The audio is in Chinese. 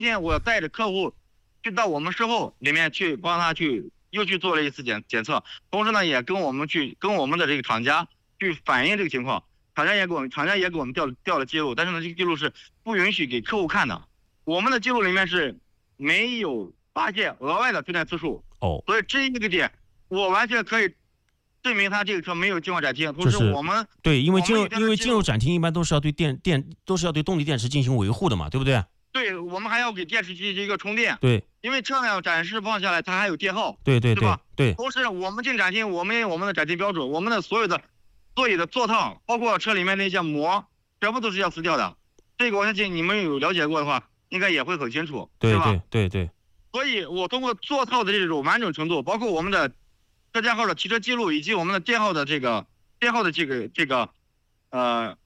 天我带着客户去到我们售后里面去帮他又去做了一次检测，同时呢也跟我们的这个厂家去反映这个情况，厂家也给我们调了记录，但是呢这个记录是不允许给客户看的，我们的记录里面是没有发现额外的退电次数。所以这一个点我完全可以证明他这个车没有进入展厅。同时我们对，因为进入展厅一般都是要对动力电池进行维护的嘛，对不对？ 对，我们还要给电池进行一个充电。 对， 因为车辆展示放下来它还有电耗。 对吧？ 对。 同时我们进展厅，我们有我们的展厅标准，我们的所有的座椅的座套，包括车里面那些膜，全部都是要撕掉的。这个我相信你们有了解过的话，应该也会很清楚， 对吧？ 对。 所以我通过座套的这种完整程度，包括我们的车架号的提车记录，以及我们的电耗的这个